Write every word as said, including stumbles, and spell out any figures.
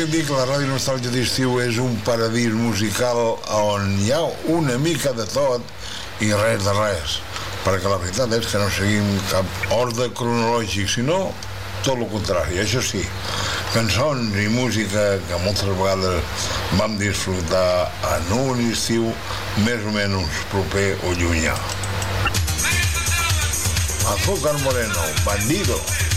dir que la Ràdio Nostàlgia d'estiu és un paradís musical on hi ha una mica de tot i res de res, perquè la veritat és que no seguim cap ordre cronològic, sinó tot el contrari. Això sí, cançons i música que moltes vegades vam disfrutar en un estiu més o menys proper o llunyà. Azúcar Moreno, Bandido.